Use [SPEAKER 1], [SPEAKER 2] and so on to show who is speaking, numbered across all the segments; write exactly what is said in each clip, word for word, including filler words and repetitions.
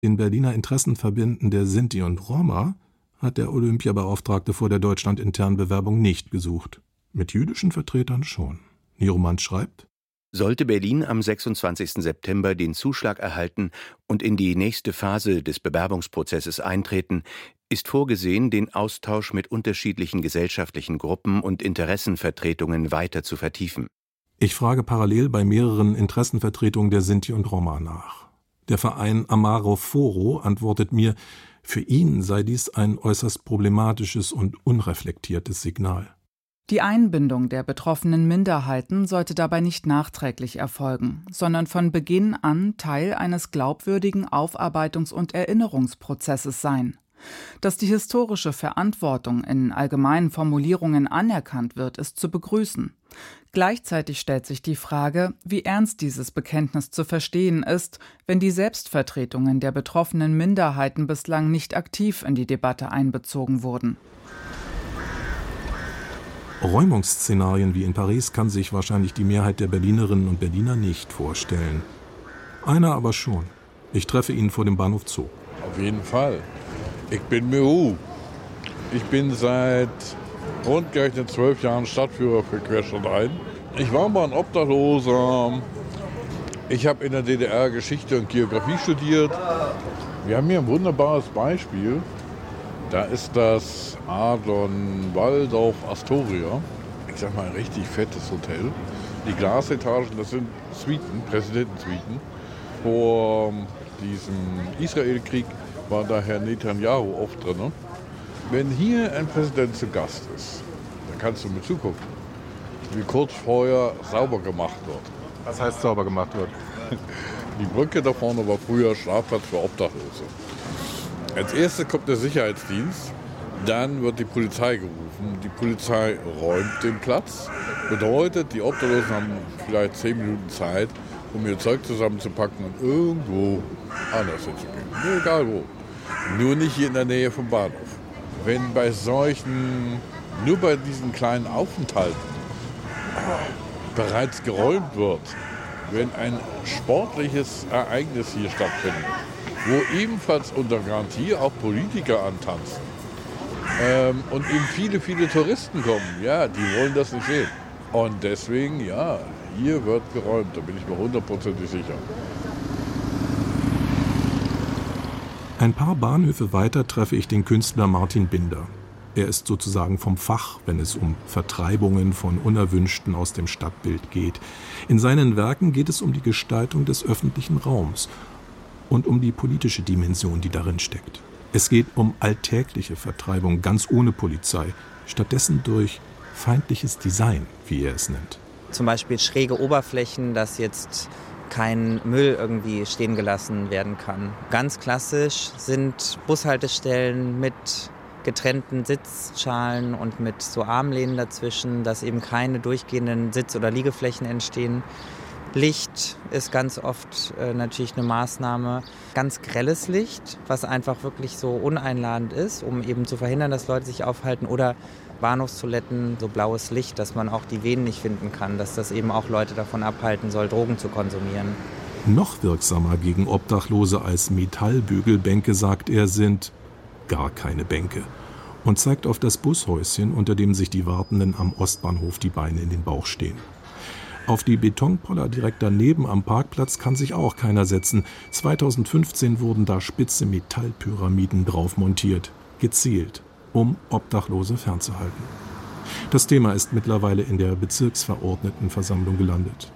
[SPEAKER 1] Den Berliner Interessenverbänden der Sinti und Roma hat der Olympiabeauftragte vor der deutschlandinternen Bewerbung nicht gesucht. Mit jüdischen Vertretern schon. Nieromant schreibt:
[SPEAKER 2] Sollte Berlin am sechsundzwanzigsten September den Zuschlag erhalten und in die nächste Phase des Bewerbungsprozesses eintreten, ist vorgesehen, den Austausch mit unterschiedlichen gesellschaftlichen Gruppen und Interessenvertretungen weiter zu vertiefen.
[SPEAKER 1] Ich frage parallel bei mehreren Interessenvertretungen der Sinti und Roma nach. Der Verein Amaro Foro antwortet mir, für ihn sei dies ein äußerst problematisches und unreflektiertes Signal.
[SPEAKER 3] Die Einbindung der betroffenen Minderheiten sollte dabei nicht nachträglich erfolgen, sondern von Beginn an Teil eines glaubwürdigen Aufarbeitungs- und Erinnerungsprozesses sein. Dass die historische Verantwortung in allgemeinen Formulierungen anerkannt wird, ist zu begrüßen. Gleichzeitig stellt sich die Frage, wie ernst dieses Bekenntnis zu verstehen ist, wenn die Selbstvertretungen der betroffenen Minderheiten bislang nicht aktiv in die Debatte einbezogen wurden.
[SPEAKER 1] Räumungsszenarien wie in Paris kann sich wahrscheinlich die Mehrheit der Berlinerinnen und Berliner nicht vorstellen. Einer aber schon. Ich treffe ihn vor dem Bahnhof Zoo.
[SPEAKER 4] Auf jeden Fall. Ich bin Mehu. Ich bin seit rund gerechnet zwölf Jahren Stadtführer für Querstadt ein. Ich war mal ein Obdachloser. Ich habe in der D D R Geschichte und Geografie studiert. Wir haben hier ein wunderbares Beispiel. Da ist das Adlon Waldorf Astoria. Ich sag mal, ein richtig fettes Hotel. Die Glasetagen, das sind Suiten, Präsidentensuiten. Vor diesem Israel-Krieg war da Herr Netanyahu oft drin. Wenn hier ein Präsident zu Gast ist, dann kannst du mir zugucken, wie kurz vorher sauber gemacht wird.
[SPEAKER 1] Was heißt sauber gemacht wird?
[SPEAKER 4] Die Brücke da vorne war früher Schlafplatz für Obdachlose. Als erstes kommt der Sicherheitsdienst, dann wird die Polizei gerufen. Die Polizei räumt den Platz. Bedeutet, die Obdachlosen haben vielleicht zehn Minuten Zeit, um ihr Zeug zusammenzupacken und irgendwo anders hinzugehen. Egal wo. Nur nicht hier in der Nähe vom Bahnhof. Wenn bei solchen, nur bei diesen kleinen Aufenthalten bereits geräumt wird, wenn ein sportliches Ereignis hier stattfindet, wo ebenfalls unter Garantie auch Politiker antanzen ähm, und eben viele, viele Touristen kommen, ja, die wollen das nicht sehen. Und deswegen, ja, hier wird geräumt, da bin ich mir hundertprozentig sicher.
[SPEAKER 1] Ein paar Bahnhöfe weiter treffe ich den Künstler Martin Binder. Er ist sozusagen vom Fach, wenn es um Vertreibungen von Unerwünschten aus dem Stadtbild geht. In seinen Werken geht es um die Gestaltung des öffentlichen Raums und um die politische Dimension, die darin steckt. Es geht um alltägliche Vertreibung, ganz ohne Polizei, stattdessen durch feindliches Design, wie er es nennt.
[SPEAKER 5] Zum Beispiel schräge Oberflächen, dass jetzt kein Müll irgendwie stehen gelassen werden kann. Ganz klassisch sind Bushaltestellen mit getrennten Sitzschalen und mit so Armlehnen dazwischen, dass eben keine durchgehenden Sitz- oder Liegeflächen entstehen. Licht ist ganz oft äh, natürlich eine Maßnahme. Ganz grelles Licht, was einfach wirklich so uneinladend ist, um eben zu verhindern, dass Leute sich aufhalten. Oder Bahnhofstoiletten, so blaues Licht, dass man auch die Venen nicht finden kann, dass das eben auch Leute davon abhalten soll, Drogen zu konsumieren.
[SPEAKER 1] Noch wirksamer gegen Obdachlose als Metallbügelbänke, sagt er, sind gar keine Bänke. Und zeigt auf das Bushäuschen, unter dem sich die Wartenden am Ostbahnhof die Beine in den Bauch stehen. Auf die Betonpoller direkt daneben am Parkplatz kann sich auch keiner setzen. zweitausendfünfzehn wurden da spitze Metallpyramiden drauf montiert, gezielt, um Obdachlose fernzuhalten. Das Thema ist mittlerweile in der Bezirksverordnetenversammlung gelandet.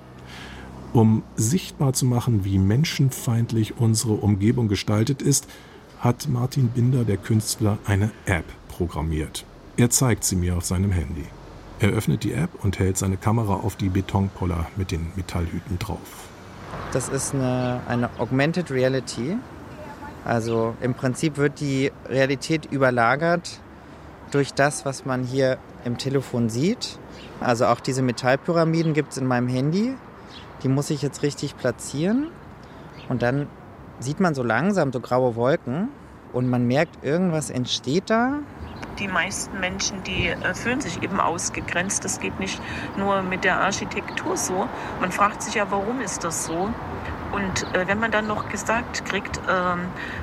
[SPEAKER 1] Um sichtbar zu machen, wie menschenfeindlich unsere Umgebung gestaltet ist, hat Martin Binder, der Künstler, eine App programmiert. Er zeigt sie mir auf seinem Handy. Er öffnet die App und hält seine Kamera auf die Betonpoller mit den Metallhüten drauf.
[SPEAKER 5] Das ist eine, eine Augmented Reality. Also im Prinzip wird die Realität überlagert durch das, was man hier im Telefon sieht. Also auch diese Metallpyramiden gibt es in meinem Handy. Die muss ich jetzt richtig platzieren. Und dann sieht man so langsam so graue Wolken und man merkt, irgendwas entsteht da.
[SPEAKER 6] Die meisten Menschen, die äh, fühlen sich eben ausgegrenzt. Das geht nicht nur mit der Architektur so. Man fragt sich ja, warum ist das so? Und äh, wenn man dann noch gesagt kriegt, ähm,